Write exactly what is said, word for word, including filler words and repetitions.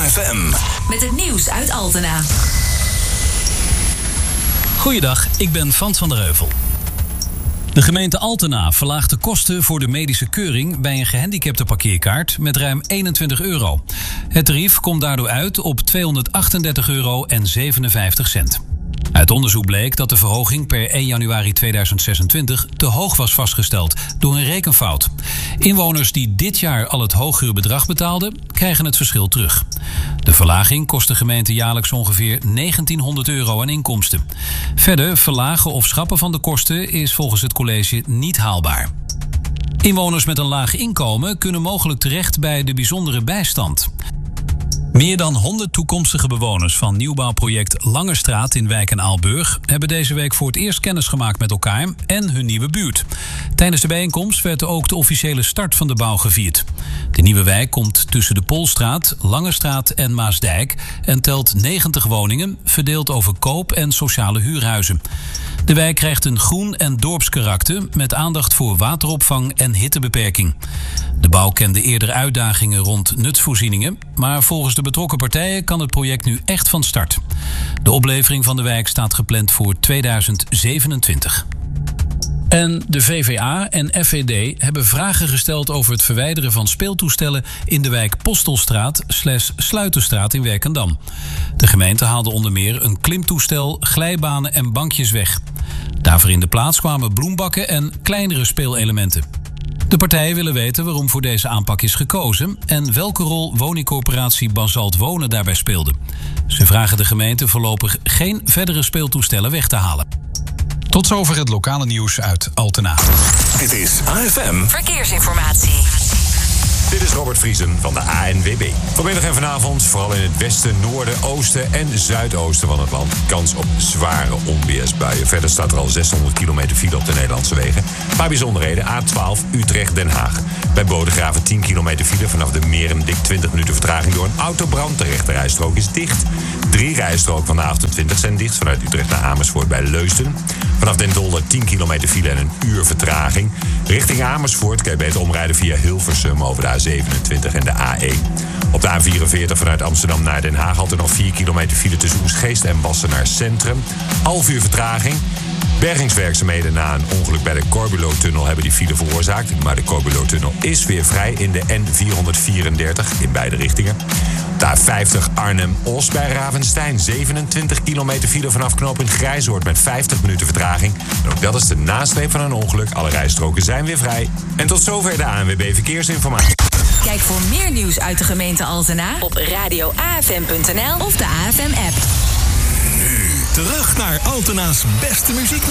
A F M. Met het nieuws uit Altena. Goeiedag, ik ben Frans van der Heuvel. De gemeente Altena verlaagt de kosten voor de medische keuring bij een gehandicapte parkeerkaart met ruim eenentwintig euro. Het tarief komt daardoor uit op tweehonderdachtendertig euro en zevenenvijftig cent. Uit onderzoek bleek dat de verhoging per één januari tweeduizend zesentwintig te hoog was vastgesteld door een rekenfout. Inwoners die dit jaar al het hogere bedrag betaalden, krijgen het verschil terug. De verlaging kost de gemeente jaarlijks ongeveer negentienhonderd euro aan inkomsten. Verder verlagen of schrappen van de kosten is volgens het college niet haalbaar. Inwoners met een laag inkomen kunnen mogelijk terecht bij de bijzondere bijstand. Meer dan honderd toekomstige bewoners van nieuwbouwproject Langestraat in Wijk en Aalburg hebben deze week voor het eerst kennis gemaakt met elkaar en hun nieuwe buurt. Tijdens de bijeenkomst werd ook de officiële start van de bouw gevierd. De nieuwe wijk komt tussen de Polstraat, Langestraat en Maasdijk en telt negentig woningen, verdeeld over koop- en sociale huurhuizen. De wijk krijgt een groen- en dorpskarakter met aandacht voor wateropvang en hittebeperking. De bouw kende eerder uitdagingen rond nutsvoorzieningen, maar volgens de betrokken partijen kan het project nu echt van start. De oplevering van de wijk staat gepland voor tweeduizend zevenentwintig. En de V V A en F V D hebben vragen gesteld over het verwijderen van speeltoestellen in de wijk Postelstraat slash Sluiterstraat in Werkendam. De gemeente haalde onder meer een klimtoestel, glijbanen en bankjes weg. Daarvoor in de plaats kwamen bloembakken en kleinere speelelementen. De partijen willen weten waarom voor deze aanpak is gekozen en welke rol woningcorporatie Basalt Wonen daarbij speelde. Ze vragen de gemeente voorlopig geen verdere speeltoestellen weg te halen. Tot zover het lokale nieuws uit Altena. Dit is A F M Verkeersinformatie. Dit is Robert Vriesen van de A N W B. Vanmiddag en vanavond, vooral in het westen, noorden, oosten en zuidoosten van het land, kans op zware onweersbuien. Verder staat er al zeshonderd kilometer file op de Nederlandse wegen. Een paar bijzonderheden. A twaalf Utrecht-Den Haag. Bij Bodegraven tien kilometer file. Vanaf de Meren dik twintig minuten vertraging door een autobrand. De rechterrijstrook is dicht. Drie rijstroken van de achtentwintig zijn dicht. Vanuit Utrecht naar Amersfoort bij Leusden. Vanaf Den Dolder tien kilometer file en een uur vertraging. Richting Amersfoort kan je beter omrijden via Hilversum over de A zevenentwintig en de A één. Op de A vierenveertig vanuit Amsterdam naar Den Haag had er nog vier kilometer file tussen Oegstgeest en Wassenaar Centrum. Half uur vertraging. Bergingswerkzaamheden na een ongeluk bij de Corbulo-tunnel hebben die file veroorzaakt. Maar de Corbulo-tunnel is weer vrij in de N vierhonderdvierendertig in beide richtingen. De A vijftig Arnhem-Os bij Ravenstein. zevenentwintig kilometer file vanaf knooppunt Grijzoord met vijftig minuten vertraging. En ook dat is de nasleep van een ongeluk. Alle rijstroken zijn weer vrij. En tot zover de A N W B Verkeersinformatie. Kijk voor meer nieuws uit de gemeente Altena op radio A F M punt n l of de A F M-app. Nu terug naar Altena's beste muziek.